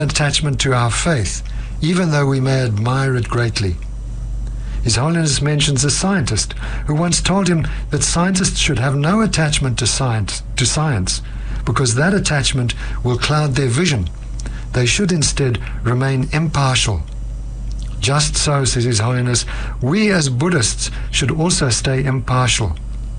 attachment to our faith, even though we may admire it greatly. His Holiness mentions a scientist who once told him that scientists should have no attachment to science, because that attachment will cloud their vision. They should instead remain impartial. Just so, says His Holiness, we as Buddhists should also stay impartial.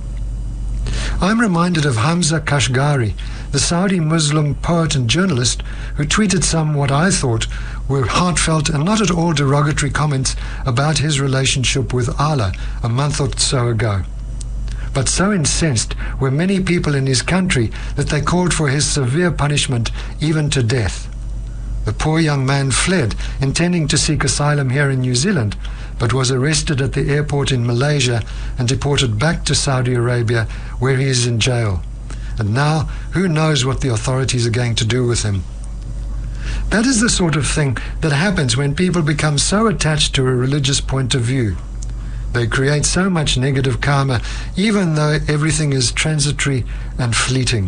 I'm reminded of Hamza Kashgari, the Saudi Muslim poet and journalist who tweeted some what I thought were heartfelt and not at all derogatory comments about his relationship with Allah a month or so ago. But so incensed were many people in his country that they called for his severe punishment, even to death. The poor young man fled, intending to seek asylum here in New Zealand, but was arrested at the airport in Malaysia and deported back to Saudi Arabia, where he is in jail. And now, who knows what the authorities are going to do with him. That is the sort of thing that happens when people become so attached to a religious point of view. They create so much negative karma, even though everything is transitory and fleeting.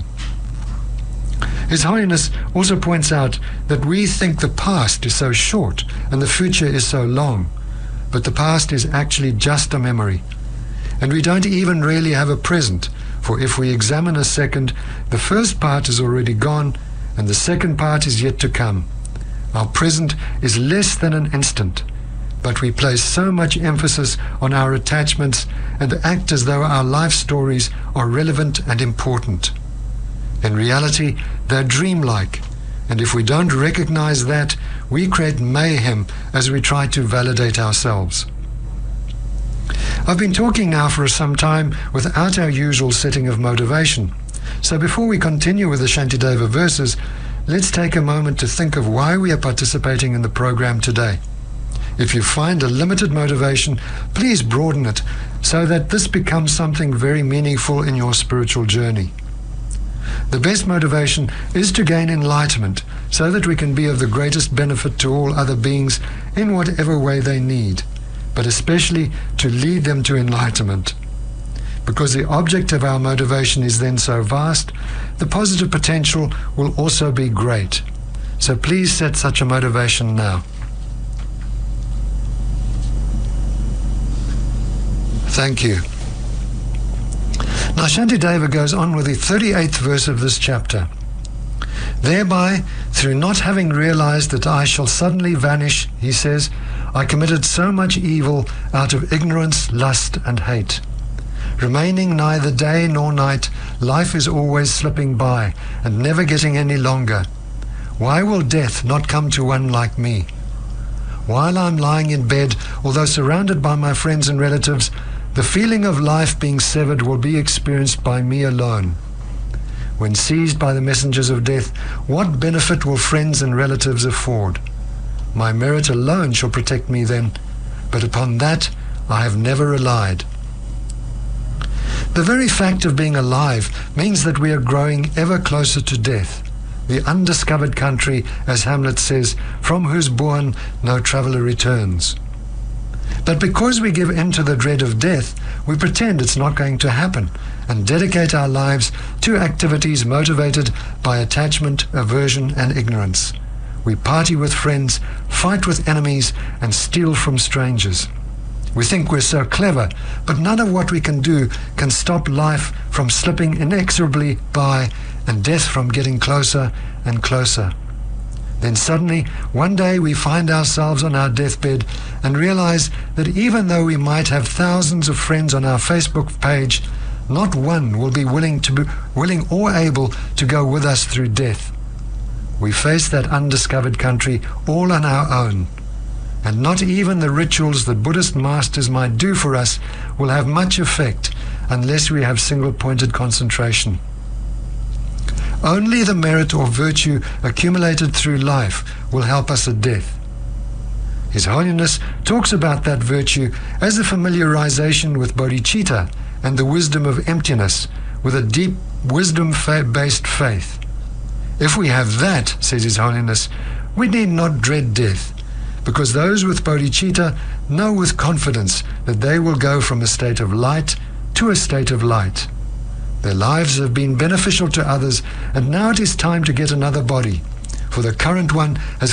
His Holiness also points out that we think the past is so short and the future is so long, but the past is actually just a memory. And we don't even really have a present, for if we examine a second, the first part is already gone and the second part is yet to come. Our present is less than an instant, but we place so much emphasis on our attachments and act as though our life stories are relevant and important. In reality, they're dreamlike, and if we don't recognize that, we create mayhem as we try to validate ourselves. I've been talking now for some time without our usual setting of motivation, so before we continue with the Shantideva verses, let's take a moment to think of why we are participating in the program today. If you find a limited motivation, please broaden it so that this becomes something very meaningful in your spiritual journey. The best motivation is to gain enlightenment so that we can be of the greatest benefit to all other beings in whatever way they need, but especially to lead them to enlightenment. Because the object of our motivation is then so vast, the positive potential will also be great. So please set such a motivation now. Thank you. Now Shantideva goes on with the 38th verse of this chapter. Thereby, through not having realized that I shall suddenly vanish, he says, I committed so much evil out of ignorance, lust, and hate. Remaining neither day nor night, life is always slipping by and never getting any longer. Why will death not come to one like me? While I'm lying in bed, although surrounded by my friends and relatives, the feeling of life being severed will be experienced by me alone. When seized by the messengers of death, what benefit will friends and relatives afford? My merit alone shall protect me then, but upon that I have never relied. The very fact of being alive means that we are growing ever closer to death, the undiscovered country, as Hamlet says, from whose bourne no traveller returns. But because we give in to the dread of death, we pretend it's not going to happen and dedicate our lives to activities motivated by attachment, aversion, and ignorance. We party with friends, fight with enemies, and steal from strangers. We think we're so clever, but none of what we can do can stop life from slipping inexorably by and death from getting closer and closer. Then suddenly, one day we find ourselves on our deathbed and realize that even though we might have thousands of friends on our Facebook page, not one will be willing or able to go with us through death. We face that undiscovered country all on our own, and not even the rituals that Buddhist masters might do for us will have much effect unless we have single-pointed concentration. Only the merit or virtue accumulated through life will help us at death. His Holiness talks about that virtue as the familiarization with bodhicitta and the wisdom of emptiness, with a deep wisdom-based faith. If we have that, says His Holiness, we need not dread death, because those with bodhicitta know with confidence that they will go from a state of light to a state of light. Their lives have been beneficial to others, and now it is time to get another body, for the current one has